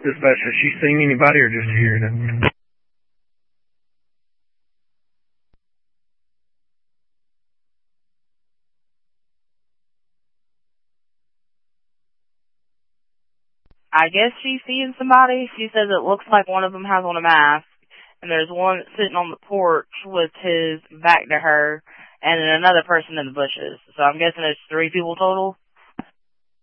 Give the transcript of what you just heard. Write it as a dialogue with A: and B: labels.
A: Dispatch, has she seen anybody or just hearing it?
B: I guess she's seeing somebody. She says it looks like one of them has on a mask, and there's one sitting on the porch with his back to her, and then another person in the bushes. So I'm guessing it's 3 people total.